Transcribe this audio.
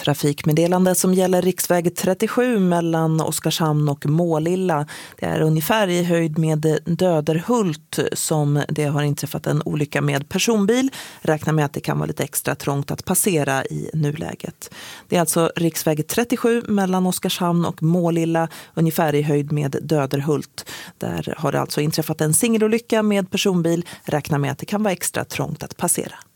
Trafikmeddelande som gäller riksväg 37 mellan Oskarshamn och Målilla. Det är ungefär i höjd med Döderhult som det har inträffat en olycka med personbil. Räkna med att det kan vara lite extra trångt att passera i nuläget. Det är alltså riksväg 37 mellan Oskarshamn och Målilla, ungefär i höjd med Döderhult. Där har det alltså inträffat en singelolycka med personbil. Räkna med att det kan vara extra trångt att passera.